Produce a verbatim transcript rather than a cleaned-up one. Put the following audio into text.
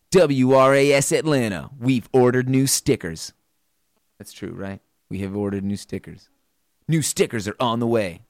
W R A S Atlanta, we've ordered new stickers. That's true, right? We have ordered new stickers. New stickers are on the way.